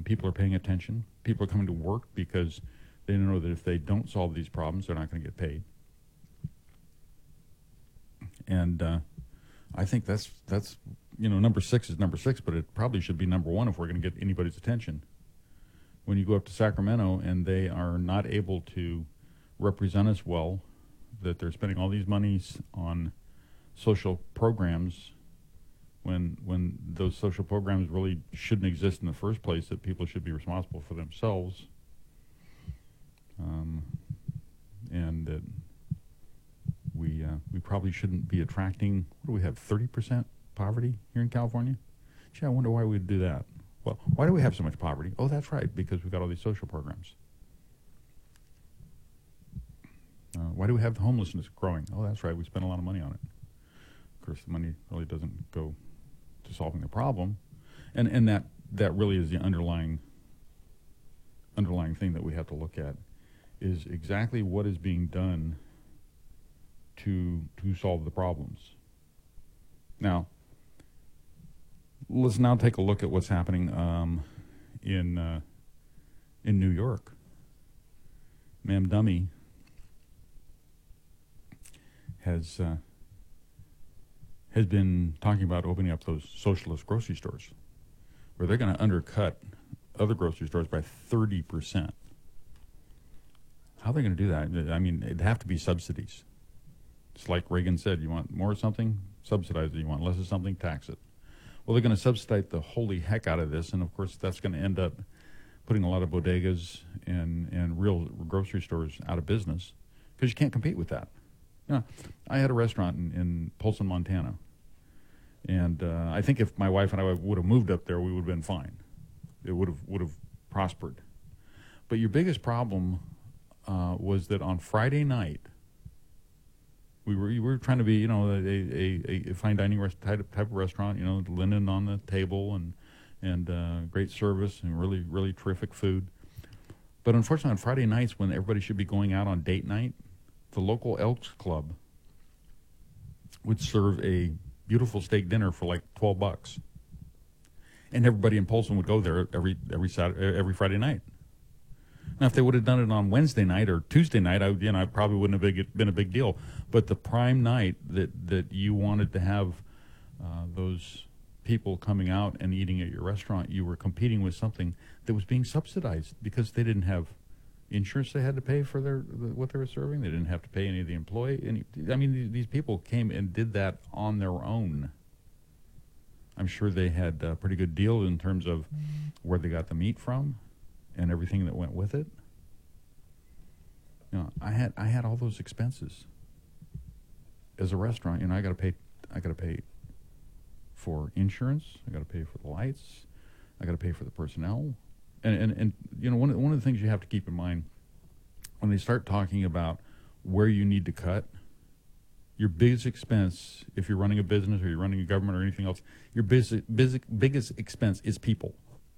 people are paying attention. People are coming to work because they know that if they don't solve these problems, they're not going to get paid. And I think that's number 6 is number 6, but it probably should be number 1 if we're going to get anybody's attention. When you go up to Sacramento and they are not able to represent us well, that they're spending all these monies on social programs when those social programs really shouldn't exist in the first place, that people should be responsible for themselves, and that we probably shouldn't be attracting, what do we have, 30% poverty here in California? Gee, I wonder why we'd do that. Well, why do we have so much poverty? Oh, that's right, because we've got all these social programs. Why do we have the homelessness growing? Oh, that's right, we spend a lot of money on it. Of course, the money really doesn't go to solving the problem, and that really is the underlying thing that we have to look at, is exactly what is being done to solve the problems. Now, let's now take a look at what's happening in New York. Mamdani has been talking about opening up those socialist grocery stores, where they're going to undercut other grocery stores by 30%. How are they going to do that? I mean, it'd have to be subsidies. It's like Reagan said, you want more of something, subsidize it. You want less of something, tax it. Well, they're going to subsidize the holy heck out of this, and of course that's going to end up putting a lot of bodegas and real grocery stores out of business, because you can't compete with that. You know, I had a restaurant in Polson, Montana, and I think if my wife and I would have moved up there, we would have been fine. It would have prospered. But your biggest problem was that on Friday night, we were trying to be, a fine dining type of restaurant, linen on the table and great service and really, really terrific food. But unfortunately, on Friday nights, when everybody should be going out on date night, the local Elks Club would serve a beautiful steak dinner for like $12, and everybody in Polson would go there every Friday night. Now, if they would have done it on Wednesday night or Tuesday night, I probably wouldn't have been a big deal. But the prime night that you wanted to have those people coming out and eating at your restaurant, you were competing with something that was being subsidized because they didn't have insurance they had to pay for what they were serving. They didn't have to pay any of the employee. These people came and did that on their own. I'm sure they had a pretty good deal in terms of where they got the meat from and everything that went with it. I had all those expenses as a restaurant. I got to pay for insurance. I got to pay for the lights. I got to pay for the personnel. And one of the things you have to keep in mind when they start talking about where you need to cut, your biggest expense, if you're running a business or you're running a government or anything else, your biggest expense is people.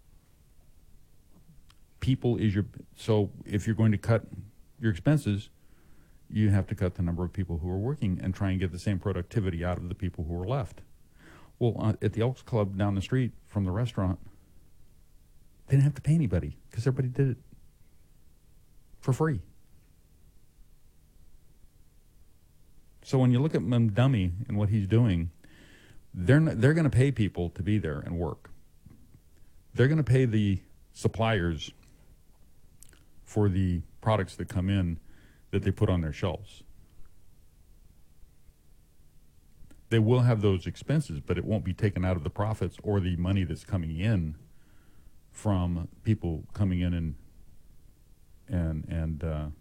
People is so if you're going to cut your expenses, you have to cut the number of people who are working and try and get the same productivity out of the people who are left. Well, at the Elks Club down the street from the restaurant, they didn't have to pay anybody because everybody did it for free. So when you look at Mamdani and what he's doing, they're going to pay people to be there and work. They're going to pay the suppliers for the products that come in that they put on their shelves. They will have those expenses, but it won't be taken out of the profits or the money that's coming in from people coming in and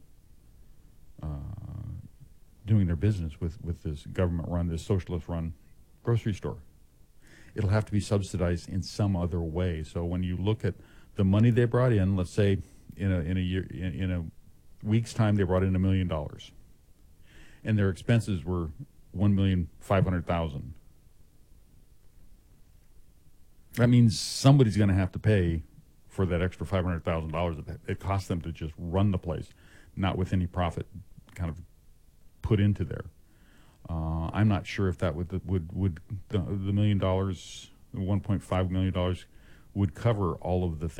doing their business with this government-run, this socialist-run grocery store. It'll have to be subsidized in some other way. So when you look at the money they brought in, let's say in a week's time they brought in $1 million, and their expenses were $1,500,000. That means somebody's going to have to pay for that extra $500,000 that it costs them to just run the place, not with any profit kind of put into there. I'm not sure if that would the $1 million, $1.5 million would cover all of the things